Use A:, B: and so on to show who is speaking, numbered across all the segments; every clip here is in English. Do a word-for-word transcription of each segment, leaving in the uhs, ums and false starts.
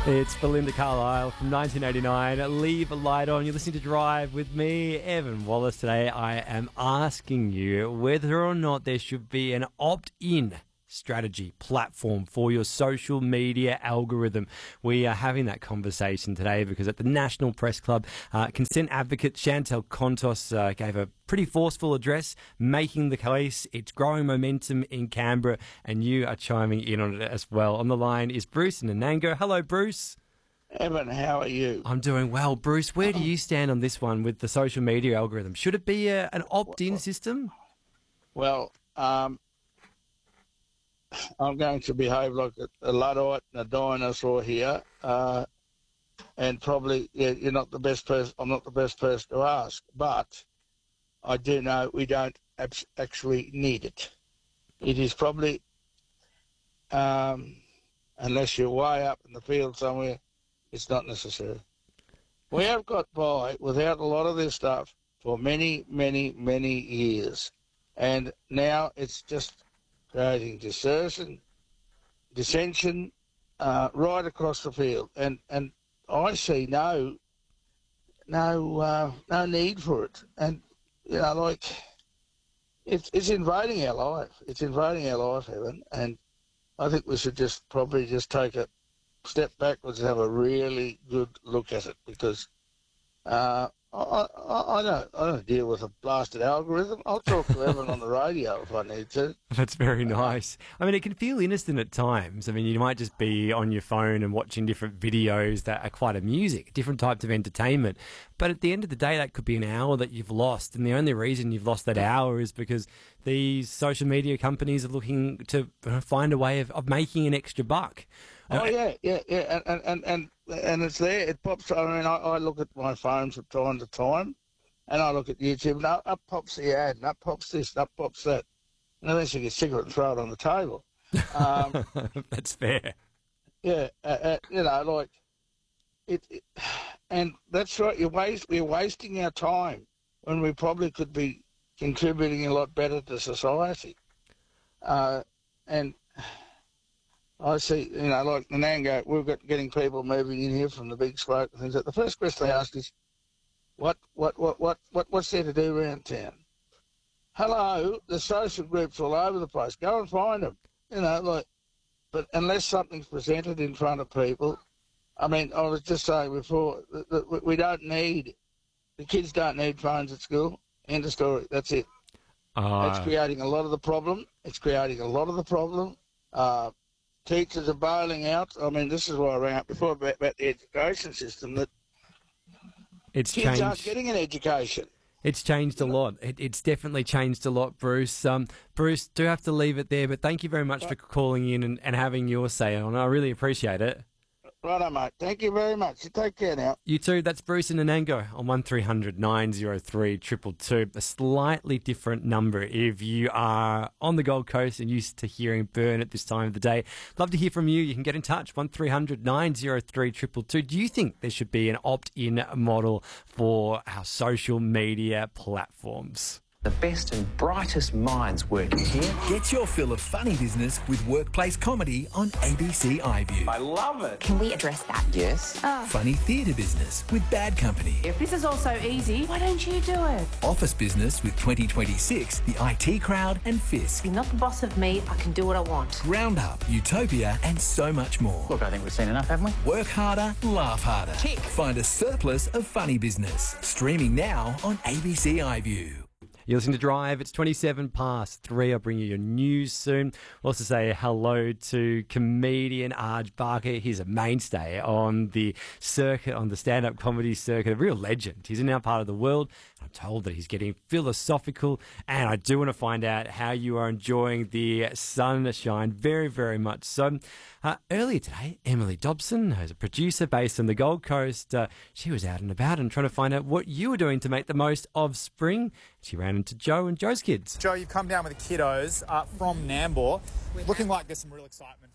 A: It's Belinda Carlisle from nineteen eighty-nine. Leave a light on. You're listening to Drive with me, Evan Wallace. Today I am asking you whether or not there should be an opt-in strategy platform for your social media algorithm. We are having that conversation today because at the National Press Club, uh, consent advocate Chantal Contos uh, gave a pretty forceful address making the case. It's growing momentum in Canberra and you are chiming in on it as well. On the line is Bruce in Anango. Hello, Bruce.
B: Evan, how are you?
A: I'm doing well. Bruce, where do you stand on this one with the social media algorithm? Should it be a, an opt-in system?
B: Well, um, I'm going to behave like a, a Luddite and a dinosaur here, uh, and probably yeah, you're not the best person. I'm not the best person to ask, but I do know we don't abs- actually need it. It is probably, um, unless you're way up in the field somewhere, it's not necessary. We have got by without a lot of this stuff for many, many, many years, and now it's just creating dissension, dissension uh, right across the field, and and I see no no uh, no need for it. And you know, like it's it's invading our life. It's invading our life, Evan. And I think we should just probably just take a step backwards and have a really good look at it, because uh, I, I, I don't I don't deal with a blasted algorithm. I'll talk to Evan on the radio if I need to.
A: That's very nice. I mean, it can feel innocent at times. I mean, you might just be on your phone and watching different videos that are quite amusing, different types of entertainment. But at the end of the day, that could be an hour that you've lost. And the only reason you've lost that hour is because these social media companies are looking to find a way of, of making an extra buck.
B: Oh, yeah, yeah, yeah. And, and, and, and it's there. It pops. I mean, I, I look at my phone from time to time, and I look at YouTube, and up, up pops the ad, and up pops this, and up pops that. And eventually you get sick of it and throw it on the table. Um,
A: That's fair.
B: Yeah, uh, uh, you know, like, it, it, and that's right, you're waste, we're wasting our time when we probably could be contributing a lot better to society. Uh, and I see, you know, like Nanango, we've got getting people moving in here from the big smoke and things like that. The first question they ask is, what, what, what, what, what, what's there to do around town? Hello, there's social groups all over the place. Go and find them. You know, like, but unless something's presented in front of people, I mean, I was just saying before, that, that we don't need, the kids don't need phones at school. End of story. That's it. Uh, it's creating a lot of the problem. It's creating a lot of the problem. Uh, teachers are bailing out. I mean, this is why I rang up before about, about the education system, that
A: it's
B: kids
A: changed.
B: aren't getting an education.
A: It's changed a lot. It, it's definitely changed a lot, Bruce. Um, Bruce, do have to leave it there, but thank you very much for calling in and, and having your say on. I really appreciate it.
B: Righto, mate. Thank you very much. You take care now.
A: You too. That's Bruce in Anango on one three hundred nine oh three two two two. A slightly different number if you are on the Gold Coast and used to hearing Burn at this time of the day. Love to hear from you. You can get in touch, one three hundred nine oh three two two two. Do you think there should be an opt-in model for our social media platforms?
C: The best and brightest minds working here.
D: Get your fill of funny business with workplace comedy on A B C iView.
C: I love it.
E: Can we address that?
C: Yes.
E: Oh.
D: Funny theatre business with Bad Company.
F: If this is all so easy, why don't you do it?
D: Office business with twenty twenty-six, the I T Crowd and Fisk.
F: You're not the boss of me. I can do what I want.
D: Roundup, Utopia and so much more.
C: Look, I think we've seen enough, haven't we?
D: Work harder, laugh harder.
F: Tick.
D: Find a surplus of funny business. Streaming now on A B C iView.
A: You're listening to Drive. It's twenty-seven past three. I'll bring you your news soon. We'll also say hello to comedian Arj Barker. He's a mainstay on the circuit, on the stand-up comedy circuit, a real legend. He's in our part of the world. I'm told that he's getting philosophical, and I do want to find out how you are enjoying the sunshine very, very much so. Uh, earlier today, Emily Dobson, who's a producer based on the Gold Coast, uh, she was out and about and trying to find out what you were doing to make the most of spring. She ran into Joe and Joe's kids.
G: Joe, you've come down with the kiddos uh, from Nambour, looking like there's some real excitement for the beach.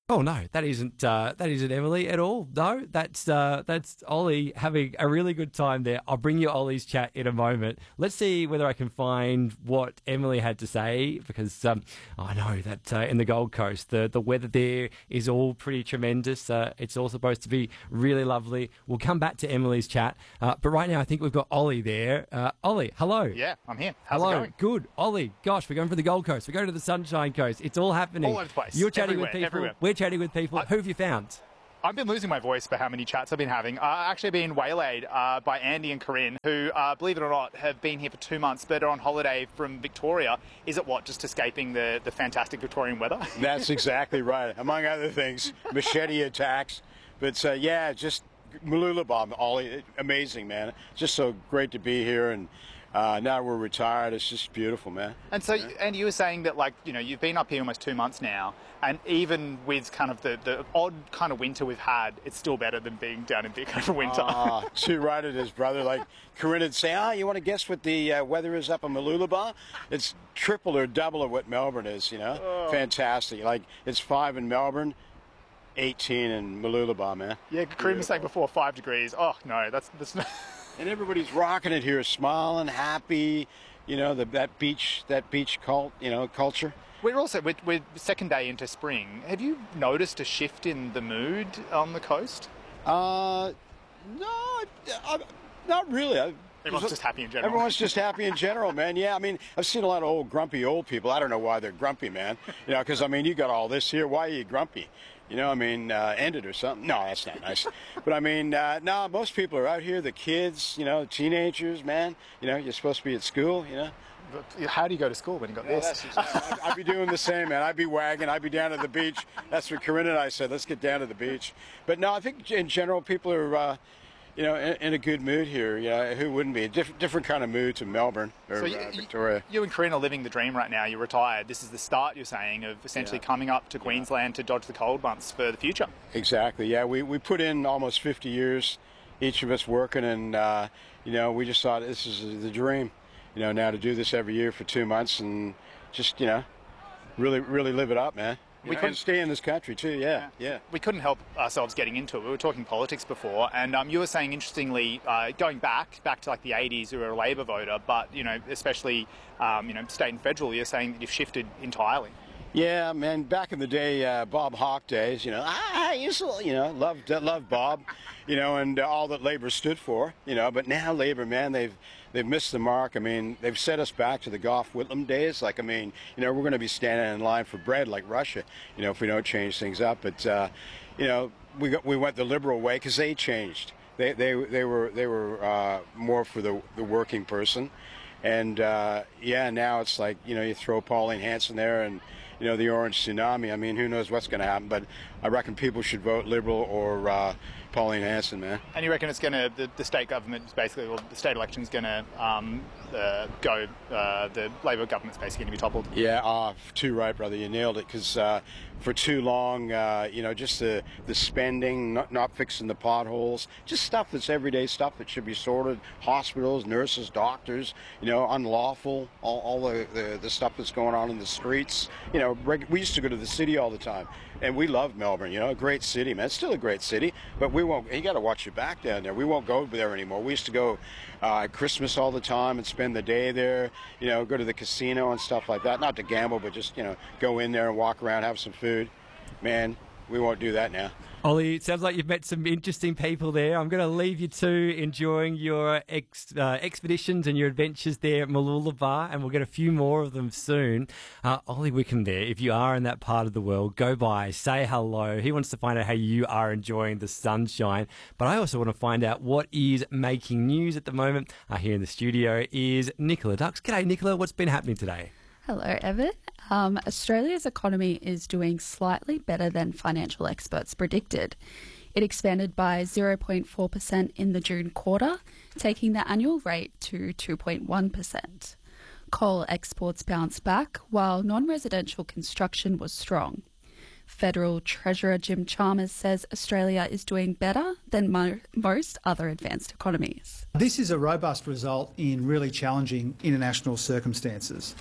A: Oh no, that isn't uh, that isn't Emily at all. No, that's uh, that's Ollie having a really good time there. I'll bring you Ollie's chat in a moment. Let's see whether I can find what Emily had to say, because um, I know that uh, in the Gold Coast the the weather there is all pretty tremendous. Uh, it's all supposed to be really lovely. We'll come back to Emily's chat, uh, but right now I think we've got Ollie there. Uh, Ollie, hello.
E: Yeah, I'm here. How's
A: hello.
E: it going?
A: Good, Ollie. Gosh, we're going for the Gold Coast. We're going to the Sunshine Coast. It's all happening.
E: All over the place.
A: You're chatting
E: Everywhere,
A: with people.
E: everywhere.
A: We're chatting with people.
E: I-
A: Who have you found?
E: I've been losing my voice for how many chats I've been having. I uh, actually been waylaid uh, by Andy and Corinne, who, uh, believe it or not, have been here for two months, but are on holiday from Victoria. Is it what, just escaping the, the fantastic Victorian weather?
G: That's exactly right. Among other things, machete attacks. But uh, yeah, just Mooloolaba, Ollie, amazing, man. Just so great to be here, and uh, now we're retired. It's just beautiful, man.
E: And so, and you were saying that, like, you know, you've been up here almost two months now, and even with kind of the, the odd kind of winter we've had, it's still better than being down in Vic over winter.
G: Ah, too right it is, brother. Like Corinne would say, ah, you want to guess what the uh, weather is up in Mooloolaba? It's triple or double of what Melbourne is, you know?
E: Oh.
G: Fantastic. Like, it's five in Melbourne, eighteen in Mooloolaba, man.
E: Yeah, Corinne was saying before five degrees. Oh, no, that's... that's not...
G: And everybody's rocking it here, smiling, happy, you know, the, that beach, that beach cult, you know, culture.
E: We're also, we're, we're second day into spring. Have you noticed a shift in the mood on the coast?
G: Uh, no, I, I, not really. I,
E: Everyone's just happy in general.
G: Everyone's just happy in general, man. Yeah, I mean, I've seen a lot of old grumpy old people. I don't know why they're grumpy, man. You know, because, I mean, you got all this here. Why are you grumpy? You know, I mean, uh, end it or something. No, that's not nice. But, I mean, uh, no, most people are out here, the kids, you know, teenagers, man. You know, you're supposed to be at school, you know.
E: But how do you go to school when you got
G: Yeah,
E: this?
G: that's exactly, I'd, I'd be doing the same, man. I'd be wagging. I'd be down at the beach. That's what Corinne and I said. Let's get down to the beach. But no, I think in general people are, uh, you know, in, in a good mood here. Yeah, who wouldn't be? A diff- different kind of mood to Melbourne or
E: So you,
G: uh, Victoria.
E: You and Corinne are living the dream right now. You're retired. This is the start, you're saying, of essentially
G: Yeah.
E: coming up to Queensland to dodge the cold months for the future.
G: Exactly. Yeah, we we put in almost fifty years, each of us working, and uh, you know, we just thought this is the dream. You know, now to do this every year for two months and just, you know, really, really live it up, man.
E: We
G: We can
E: couldn't-
G: stay in this country too. Yeah, yeah.
E: We couldn't help ourselves getting into it. We were talking politics before, and um, you were saying, interestingly, uh, going back, back to like the eighties, you were a Labor voter, but, you know, especially, um, you know, state and federal, you're saying that you've shifted entirely.
G: Yeah, man. Back in the day, uh, Bob Hawke days, you know, I used to, you know, loved loved Bob, you know, and uh, all that Labor stood for, you know. But now Labor, man, they've they've missed the mark. I mean, they've set us back to the Gough Whitlam days. Like, I mean, you know, we're going to be standing in line for bread like Russia, you know, if we don't change things up. But uh, you know, we got, we went the liberal way because they changed. They they they were they were uh, more for the the working person, and uh, yeah, now it's like, you know, you throw Pauline Hanson there and, you know, the orange tsunami. I mean, who knows what's going to happen, but I reckon people should vote Liberal or uh, Pauline Hanson, man.
E: And you reckon it's going to, the, the state government is basically, or the state election's going to um, uh, go, uh, the Labor government's basically going to be toppled?
G: Yeah, uh, too right, brother. You nailed it. Because uh, for too long, uh, you know, just the, the spending, not, not fixing the potholes, just stuff that's everyday stuff that should be sorted. Hospitals, nurses, doctors, you know, unlawful, all, all the, the, the stuff that's going on in the streets. You know, reg- we used to go to the city all the time. And we love Melbourne, you know, a great city, man. It's still a great city, but we won't, you got to watch your back down there. We won't go there anymore. We used to go uh, at Christmas all the time and spend the day there, you know, go to the casino and stuff like that. Not to gamble, but just, you know, go in there and walk around, have some food. Man, we won't do that now.
A: Ollie, it sounds like you've met some interesting people there. I'm going to leave you to enjoying your ex, uh, expeditions and your adventures there at Mooloolaba, and we'll get a few more of them soon. Uh, Ollie Wickham there, if you are in that part of the world, go by, say hello. He wants to find out how you are enjoying the sunshine. But I also want to find out what is making news at the moment. Uh, here in the studio is Nicola Dux. G'day, Nicola. What's been happening today?
H: Hello, Evan. Um, Australia's economy is doing slightly better than financial experts predicted. It expanded by zero point four percent in the June quarter, taking the annual rate to two point one percent. Coal exports bounced back, while non-residential construction was strong. Federal Treasurer Jim Chalmers says Australia is doing better than mo- most other advanced economies.
I: This is a robust result in really challenging international circumstances.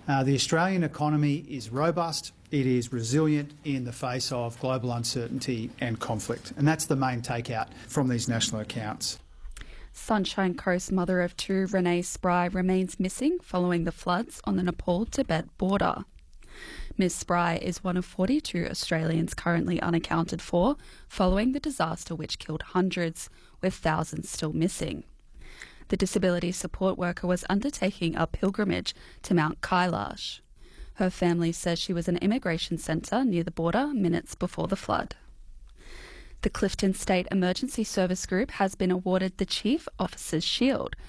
I: Uh, the Australian economy is robust. It is resilient in the face of global uncertainty and conflict. And that's the main takeout from these national accounts.
H: Sunshine Coast mother of two, Renee Spry, remains missing following the floods on the Nepal-Tibet border. Miz Spry is one of forty-two Australians currently unaccounted for, following the disaster which killed hundreds, with thousands still missing. The disability support worker was undertaking a pilgrimage to Mount Kailash. Her family says she was in an immigration centre near the border minutes before the flood. The Clifton State Emergency Service Group has been awarded the Chief Officer's Shield